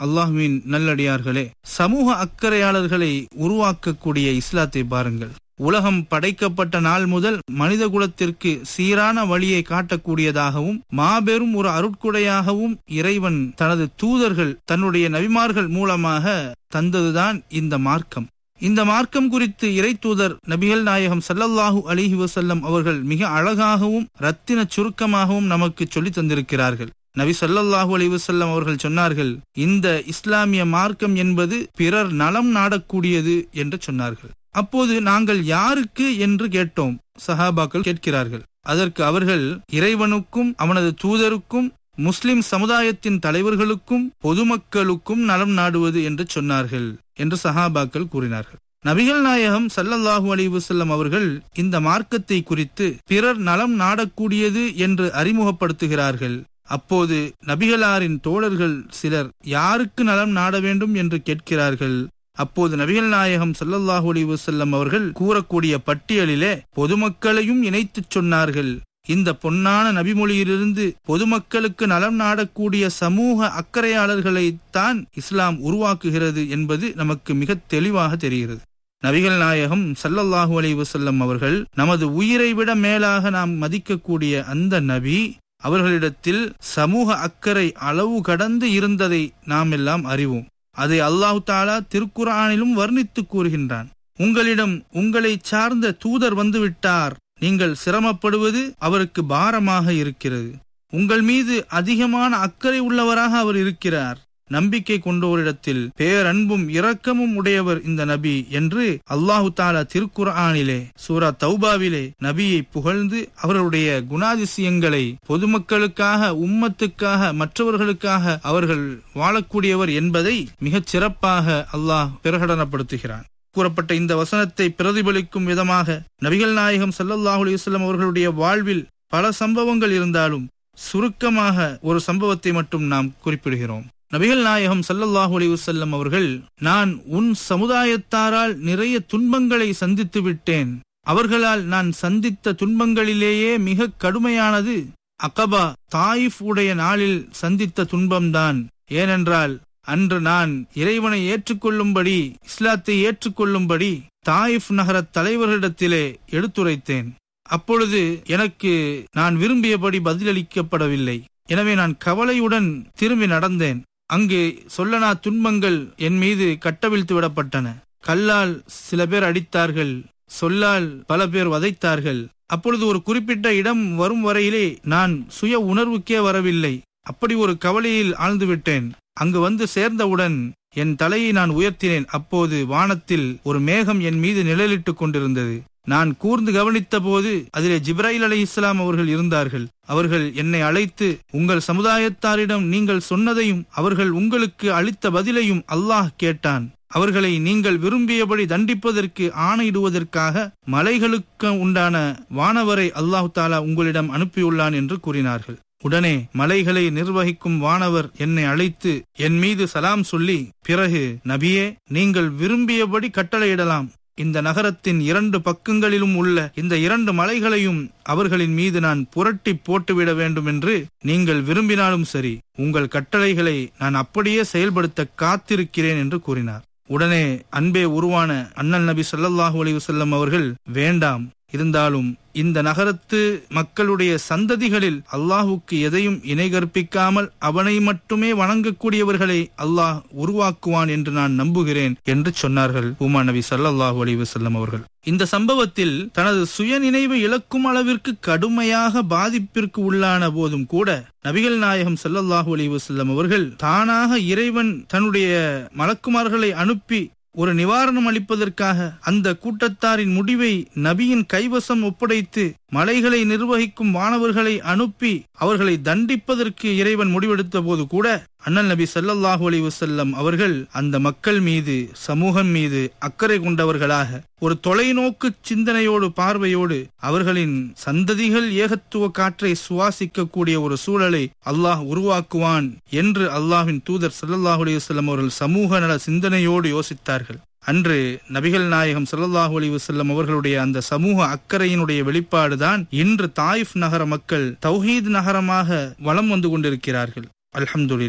அல்லாஹ்வின் நல்லடியார்களே, சமூக அக்கறையாளர்களை உருவாக்கக்கூடிய இஸ்லாத்தை பாருங்கள். உலகம் படைக்கப்பட்ட நாள் முதல் மனித குலத்திற்கு சீரான வழியை காட்டக்கூடியதாகவும் மாபெரும் ஒரு அருட்கொடையாகவும் இறைவன் தனது தூதர்கள் தன்னுடைய நபிமார்கள் மூலமாக தந்ததுதான் இந்த மார்க்கம். இந்த மார்க்கம் குறித்து இறை தூதர் நபிகள் நாயகம் ஸல்லல்லாஹு அலைஹி வஸல்லம் அவர்கள் மிக அழகாகவும் ரத்தின சுருக்கமாகவும் நமக்கு சொல்லி தந்திருக்கிறார்கள். நபி ஸல்லல்லாஹு அலைஹி வஸல்லம் அவர்கள் சொன்னார்கள், இந்த இஸ்லாமிய மார்க்கம் என்பது பிறர் நலம் நாடக்கூடியது என்று சொன்னார்கள். அப்போது நாங்கள் யாருக்கு என்று கேட்டோம். சஹாபாக்கள் கேட்கிறார்கள். அதற்கு அவர்கள் இறைவனுக்கும் அவனது தூதருக்கும் முஸ்லிம் சமுதாயத்தின் தலைவர்களுக்கும் பொதுமக்களுக்கும் நலம் நாடுவது என்று சொன்னார்கள் என்று சஹாபாக்கள் கூறினார்கள். நபிகள் நாயகம் ஸல்லல்லாஹு அலைஹி வஸல்லம் அவர்கள் இந்த மார்க்கத்தை குறித்து பிறர் நலம் நாடக்கூடியது என்று அறிமுகப்படுத்துகிறார்கள். அப்போது நபிகளாரின் தோழர்கள் சிலர் யாருக்கு நலம் நாட வேண்டும் என்று கேட்கிறார்கள். அப்போது நபிகள் நாயகம் ஸல்லல்லாஹு அலைஹி வஸல்லம் அவர்கள் கூறக்கூடிய பட்டியலிலே பொதுமக்களையும் இணைத்துச் சொன்னார்கள். இந்த பொன்னான நபிமொழியிலிருந்து பொதுமக்களுக்கு நலம் நாடக்கூடிய சமூக அக்கறையாளர்களைத்தான் இஸ்லாம் உருவாக்குகிறது என்பது நமக்கு மிக தெளிவாக தெரிகிறது. நபிகள் நாயகம் ஸல்லல்லாஹு அலைஹி வஸல்லம் அவர்கள் நமது உயிரை விட மேலாக நாம் மதிக்கக்கூடிய அந்த நபி, அவர்களிடத்தில் சமூக அக்கறை அளவு கடந்து இருந்ததை நாம் எல்லாம் அறிவோம். அதை அல்லாஹ் தஆலா திருக்குர்ஆனிலும் வர்ணித்து கூறுகின்றான். உங்களிடம் உங்களை சார்ந்த தூதர் வந்துவிட்டார், நீங்கள் சிரமப்படுவது அவருக்கு பாரமாக இருக்கிறது. உங்கள் மீது அதிகமான அக்கறை உள்ளவராக அவர் இருக்கிறார். நம்பிக்கை கொண்டோரிடத்தில் பேரன்பும் இரக்கமும் உடையவர் இந்த நபி என்று அல்லாஹ் தஆலா திருக்குர்ஆனிலே சூரா தௌபாவிலே நபியை புகழ்ந்து அவர்களுடைய குணாதிசயங்களை பொதுமக்களுக்காக, உம்மத்துக்காக, மற்றவர்களுக்காக அவர்கள் வாழக்கூடியவர் என்பதை மிகச் சிறப்பாக அல்லாஹ் பிரகடனப்படுத்துகிறான். கூறப்பட்ட இந்த வசனத்தை பிரதிபலிக்கும் விதமாக நபிகள் நாயகம் ஸல்லல்லாஹு அலைஹி வஸல்லம் அவர்களுடைய வாழ்வில் பல சம்பவங்கள் இருந்தாலும் சுருக்கமாக ஒரு சம்பவத்தை மட்டும் நாம் குறிப்பிடுகிறோம். நபிகள் நாயகம் ஸல்லல்லாஹு அலைஹி வஸல்லம் அவர்கள், நான் உன் சமுதாயத்தாரால் நிறைய துன்பங்களை சந்தித்து விட்டேன். அவர்களால் நான் சந்தித்த துன்பங்களிலேயே மிக கடுமையானது அகபா தாயிஃப் உடைய நாளில் சந்தித்த துன்பம்தான். ஏனென்றால் அன்று நான் இறைவனை ஏற்றுக்கொள்ளும்படி, இஸ்லாத்தை ஏற்றுக்கொள்ளும்படி தாயிஃப் நகர தலைவர்களிடத்திலே எடுத்துரைத்தேன். அப்பொழுது எனக்கு நான் விரும்பியபடி பதிலளிக்கப்படவில்லை. எனவே நான் கவலையுடன் திரும்பி நடந்தேன். அங்கு சொல்லனா துன்பங்கள் என் மீது கட்டவிழ்த்து விடப்பட்டன. கல்லால் சில பேர் அடித்தார்கள், சொல்லால் பல பேர் வதைத்தார்கள். அப்பொழுது ஒரு குறிப்பிட்ட இடம் வரும் வரையிலே நான் சுய உணர்வுக்கே வரவில்லை. அப்படி ஒரு கவலையில் ஆழ்ந்துவிட்டேன். அங்கு வந்து சேர்ந்தவுடன் என் தலையை நான் உயர்த்தினேன். அப்போது வானத்தில் ஒரு மேகம் என் மீது நிழலிட்டுக் கொண்டிருந்தது. நான் கூர்ந்து கவனித்த போது அதிலே ஜிப்ராயில் அலைஹிஸ்ஸலாம் அவர்கள் இருந்தார்கள். அவர்கள் என்னை அழைத்து, உங்கள் சமுதாயத்தாரிடம் நீங்கள் சொன்னதையும் அவர்கள் உங்களுக்கு அளித்த பதிலையும் அல்லாஹ் கேட்டான். அவர்களை நீங்கள் விரும்பியபடி தண்டிப்பதற்கு ஆணையிடுவதற்காக மலைகளுக்கு உண்டான வானவரை அல்லாஹ் தஆலா உங்களிடம் அனுப்பியுள்ளான் என்று கூறினார்கள். உடனே மலைகளை நிர்வகிக்கும் வானவர் என்னை அழைத்து என் மீது சலாம் சொல்லி, பிறகு நபியே, நீங்கள் விரும்பியபடி கட்டளையிடலாம். இந்த நகரத்தின் 2 பக்கங்களிலும் உள்ள இந்த 2 மலைகளையும் அவர்களின் மீது நான் புரட்டி போட்டுவிட வேண்டும் என்று நீங்கள் விரும்பினாலும் சரி, உங்கள் கட்டளைகளை நான் அப்படியே செயல்படுத்த காத்திருக்கிறேன் என்று கூறினார். உடனே அன்பே உருவான அண்ணல் நபி ஸல்லல்லாஹு அலைஹி வஸல்லம் அவர்கள், வேண்டாம், இருந்தாலும் இந்த நகரத்து மக்களுடைய சந்ததிகளில் அல்லாஹுக்கு எதையும் இணை கற்பிக்காமல் அவனை மட்டுமே வணங்கக்கூடியவர்களை அல்லாஹ் உருவாக்குவான் என்று நான் நம்புகிறேன் என்று சொன்னார்கள் உமா நபி ஸல்லல்லாஹு அலைஹி வஸல்லம் அவர்கள். இந்த சம்பவத்தில் தனது சுய நினைவு இழக்கும் அளவிற்கு கடுமையாக பாதிப்பிற்கு உள்ளான போதும் கூட நபிகள் நாயகம் ஸல்லல்லாஹு அலைஹி வஸல்லம் அவர்கள் தானாக இறைவன் தன்னுடைய மலக்குமார்களை அனுப்பி ஒரு நிவாரணம் அளிப்பதற்காக அந்த கூட்டத்தாரின் முடிவை நபியின் கைவசம் ஒப்படைத்து மலைகளை நிர்வகிக்கும் வானவர்களை அனுப்பி அவர்களை தண்டிப்பதற்கு இறைவன் முடிவெடுத்த போது கூட அண்ணல் நபி ஸல்லல்லாஹு அலைஹி வஸல்லம் அவர்கள் அந்த மக்கள் மீது, சமூகம் மீது அக்கறை கொண்டவர்களாக ஒரு தொலைநோக்கு சிந்தனையோடு, பார்வையோடு அவர்களின் சந்ததிகள் ஏகத்துவ காற்றை சுவாசிக்கக்கூடிய ஒரு சூழலை அல்லாஹ் உருவாக்குவான் என்று அல்லாஹ்வின் தூதர் ஸல்லல்லாஹு அலைஹி வஸல்லம் அவர்கள் சமூக நல சிந்தனையோடு யோசித்தார்கள். அன்று நபிகள் நாயகம் ஸல்லல்லாஹு அலைஹி வஸல்லம் அவர்களுடைய அந்த சமூக அக்கறையினுடைய வெளிப்பாடுதான் இன்று தாயிஃப் நகர மக்கள் தௌஹீத் நகரமாக வலம் வந்து கொண்டிருக்கிறார்கள். அல்ஹம்துலில்லாஹ்.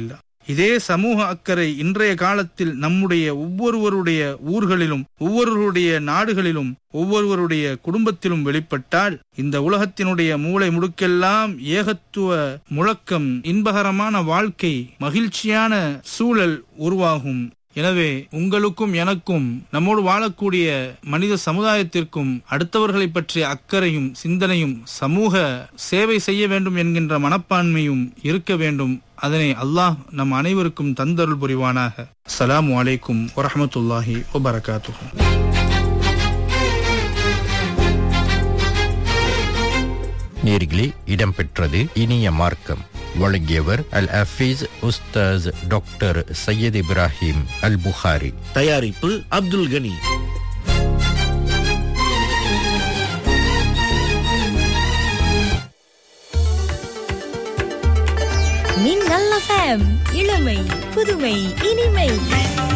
இதே சமூக அக்கறை இன்றைய காலத்தில் நம்முடைய ஒவ்வொருவருடைய ஊர்களிலும், ஒவ்வொருவருடைய நாடுகளிலும், ஒவ்வொருவருடைய குடும்பத்திலும் வெளிப்பட்டால் இந்த உலகத்தினுடைய மூலை முடுக்கெல்லாம் ஏகத்துவ முழக்கம், இன்பகரமான வாழ்க்கை, மகிழ்ச்சியான சூழல் உருவாகும். எனவே உங்களுக்கும் எனக்கும், நம்மோடு வாழக்கூடிய மனித சமுதாயத்திற்கும் அடுத்தவர்களை பற்றிய அக்கறையும் சிந்தனையும், சமூக சேவை செய்ய வேண்டும் என்கின்ற மனப்பான்மையும் இருக்க வேண்டும். அதனை அல்லாஹ் நம் அனைவருக்கும் தந்தருள் புரிவானாக. அஸ்ஸலாமு அலைக்கும் வரஹ்மத்துல்லாஹி வபரகாத்துஹு. நேர்களே, இடம்பெற்றது இனிய மார்க்கம். வழங்கியவர் அல் ஹஃபீஸ் உஸ்தாஸ் டாக்டர் சையத் இப்ராஹிம் அல் புகாரி. தயாரிப்பு அப்துல் கனி. மின்னல் FM, இளமை புதுமை இனிமை.